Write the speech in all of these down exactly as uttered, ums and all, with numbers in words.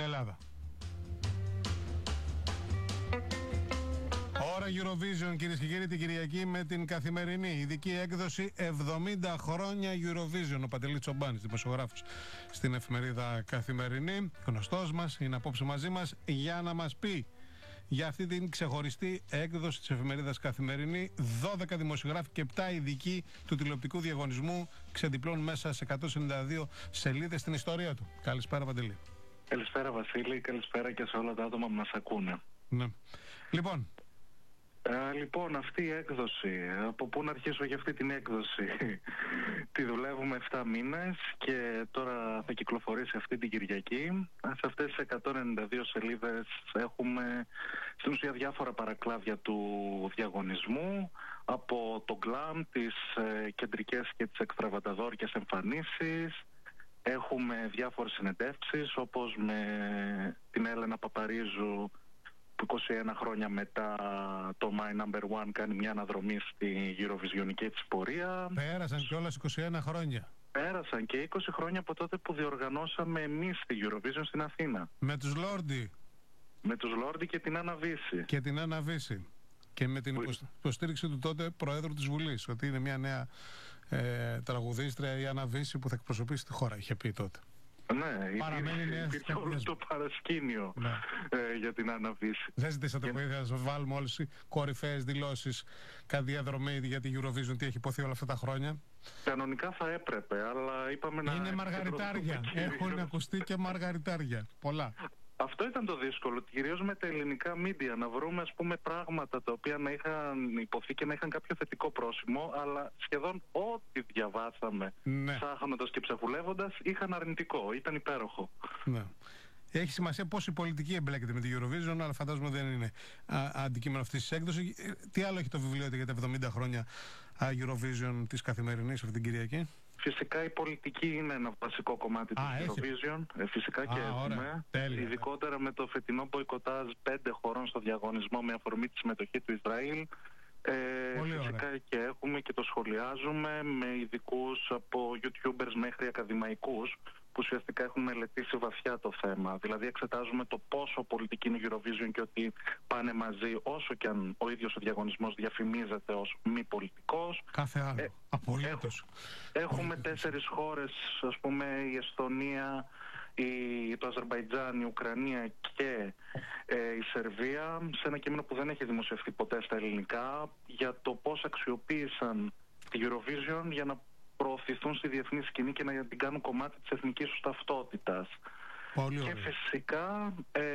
Ελλάδα. Ώρα Eurovision, κυρίες και κύριοι, την Κυριακή με την καθημερινή ειδική έκδοση εβδομήντα χρόνια Eurovision. Ο Παντελής Τσομπάνης, δημοσιογράφος στην εφημερίδα Καθημερινή, γνωστός μας, είναι απόψε μαζί μας για να μας πει για αυτή την ξεχωριστή έκδοση της εφημερίδας Καθημερινή. δώδεκα δημοσιογράφοι και επτά ειδικοί του τηλεοπτικού διαγωνισμού ξεδιπλώνουν μέσα σε εκατόν ενενήντα δύο σελίδες στην ιστορία του. Καλησπέρα, Παντελή. Καλησπέρα, Βασίλη. Καλησπέρα και σε όλα τα άτομα που μας ακούνε. Ναι. Λοιπόν, Ε, λοιπόν, αυτή η έκδοση, από πού να αρχίσω για αυτή την έκδοση? Τη δουλεύουμε επτά μήνες και τώρα θα κυκλοφορήσει αυτή την Κυριακή. Σε αυτές τις εκατόν ενενήντα δύο σελίδες έχουμε στην ουσία διάφορα παρακλάδια του διαγωνισμού, από το γκλαμ, τις ε, κεντρικές και τις εξτραβαταδόρικες εμφανίσεις. Έχουμε διάφορες συνεντεύξεις, όπως με την Έλενα Παπαρίζου, είκοσι ένα χρόνια μετά το My Number One κάνει μια αναδρομή στη Eurovisionική της πορεία. πέρασαν κιόλας είκοσι ένα χρόνια. Πέρασαν και είκοσι χρόνια από τότε που διοργανώσαμε εμείς τη Eurovision στην Αθήνα. Με τους Λόρντι. Με τους Λόρντι και την Άννα Βύση. Και την Άννα Βύση. Και με την υποστήριξη του τότε Προέδρου της Βουλής, ότι είναι μια νέα ε, τραγουδίστρια, η Άννα Βύση, που θα εκπροσωπήσει τη χώρα, είχε πει τότε. Ναι, υπήρχε όλο το παρασκήνιο, ναι, ε, για την Άννα Βύση. Δεν ζητήσατε βοήθεια για... να σας βάλουμε όλες οι κορυφαίες δηλώσεις κατά διαδρομή για τη Eurovision, τι έχει υποθεί όλα αυτά τα χρόνια? Κανονικά θα έπρεπε, αλλά είπαμε να... Είναι μαργαριτάρια, έχουν ακουστεί και μαργαριτάρια, πολλά. Αυτό ήταν το δύσκολο, κυρίως με τα ελληνικά μίντια, να βρούμε, ας πούμε, πράγματα τα οποία να είχαν υποθεί και να είχαν κάποιο θετικό πρόσημο, αλλά σχεδόν ό,τι διαβάσαμε, ναι, ψάχνοντας και ψαχουλεύοντας, είχαν αρνητικό, ήταν υπέροχο. Ναι. Έχει σημασία πώς η πολιτική εμπλέκεται με τη Eurovision, αλλά φαντάζομαι δεν είναι α, αντικείμενο αυτής της έκδοσης. Τι άλλο έχει το βιβλίο για τα εβδομήντα χρόνια α, Eurovision της Καθημερινής αυτή την Κυριακή? Φυσικά η πολιτική είναι ένα βασικό κομμάτι Α, της Eurovision. Ε, φυσικά Α, και έχουμε. Τέλεια, ειδικότερα με το φετινό μποϊκοτάζ πέντε χωρών στο διαγωνισμό με αφορμή τη συμμετοχή του Ισραήλ. Ε, φυσικά ωραία. Και έχουμε και το σχολιάζουμε με ειδικούς από YouTubers μέχρι ακαδημαϊκούς, που ουσιαστικά έχουν μελετήσει βαθιά το θέμα. Δηλαδή εξετάζουμε το πόσο πολιτική είναι η Eurovision και ότι πάνε μαζί, όσο και αν ο ίδιος ο διαγωνισμός διαφημίζεται ως μη πολιτικός. Κάθε άλλο. Ε, Απολύτως. Έχουμε τέσσερις χώρες, ας πούμε η Εσθονία, η, το Αζερμπαϊτζάν, η Ουκρανία και ε, η Σερβία, σε ένα κείμενο που δεν έχει δημοσιευτεί ποτέ στα ελληνικά, για το πώς αξιοποίησαν τη Eurovision για να προωθηθούν στη διεθνή σκηνή και να την κάνουν κομμάτι της εθνικής τους ταυτότητας. Πολύ και ωραία. φυσικά ε,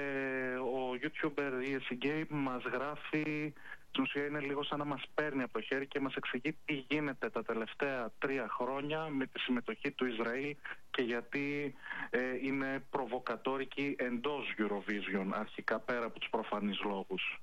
ο YouTuber ι ες σι Game μας γράφει, στην ουσία είναι λίγο σαν να μας παίρνει από το χέρι και μας εξηγεί τι γίνεται τα τελευταία τρία χρόνια με τη συμμετοχή του Ισραήλ και γιατί ε, είναι προβοκατόρικη εντός Eurovision, αρχικά πέρα από τους προφανείς λόγους.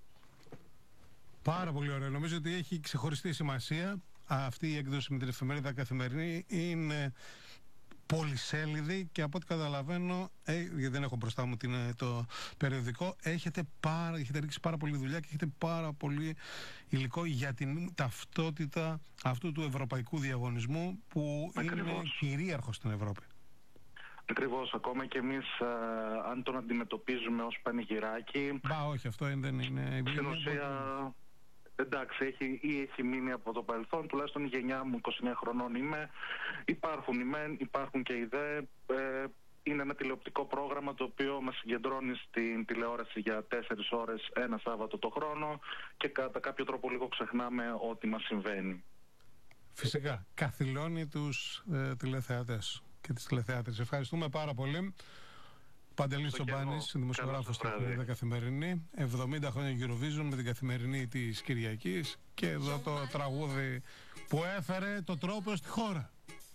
Πάρα πολύ ωραία. Νομίζω ότι έχει ξεχωριστή σημασία αυτή η έκδοση με την εφημερίδα Καθημερινή. Είναι πολυσέλιδη και από ό,τι καταλαβαίνω, ε, γιατί δεν έχω μπροστά μου την, το περιοδικό, έχετε, πάρα, έχετε ρίξει πάρα πολύ δουλειά και έχετε πάρα πολύ υλικό για την ταυτότητα αυτού του ευρωπαϊκού διαγωνισμού που Ακριβώς. είναι κυρίαρχος στην Ευρώπη. Ακριβώς, ακόμα και εμείς α, αν τον αντιμετωπίζουμε ως πανηγυράκι... Μπα, όχι, αυτό δεν είναι... Στην ουσία... Εντάξει, έχει, ή έχει μείνει από το παρελθόν, τουλάχιστον η γενιά μου, είκοσι εννέα χρονών είμαι. Υπάρχουν οι μεν, υπάρχουν και οι δε. Ε, είναι ένα τηλεοπτικό πρόγραμμα το οποίο μας συγκεντρώνει στην τηλεόραση για τέσσερις ώρες ένα Σάββατο το χρόνο και κατά κάποιο τρόπο λίγο ξεχνάμε ό,τι μας συμβαίνει. Φυσικά, καθυλώνει τους ε, τηλεθεατές και τις τηλεθεάτρες. Ευχαριστούμε πάρα πολύ. Παντελής Τσομπάνης, δημοσιογράφος στην εφημερίδα Καθημερινή. εβδομήντα χρόνια Eurovision με την Καθημερινή της Κυριακής. Και εδώ το τραγούδι που έφερε το τρόπο στη χώρα.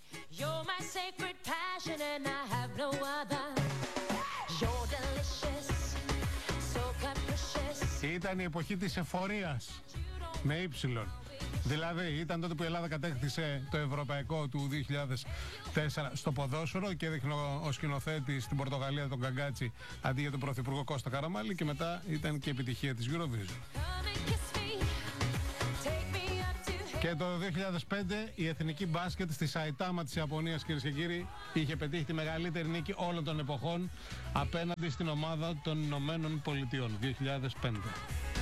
Ήταν η εποχή της εφορίας με ύψιλον. Δηλαδή ήταν τότε που η Ελλάδα κατέκτησε το ευρωπαϊκό του δύο χιλιάδες τέσσερα στο ποδόσφαιρο και έδειχνε ο σκηνοθέτης στην Πορτογαλία τον Καγκάτσι αντί για τον πρωθυπουργό Κώστα Καραμάνλη, και μετά ήταν και η επιτυχία της Eurovision. Και το δύο χιλιάδες πέντε η εθνική μπάσκετ στη Σαϊτάμα της Ιαπωνίας, κυρίες και κύριοι, είχε πετύχει τη μεγαλύτερη νίκη όλων των εποχών απέναντι στην ομάδα των Ηνωμένων Πολιτειών. δύο χιλιάδες πέντε.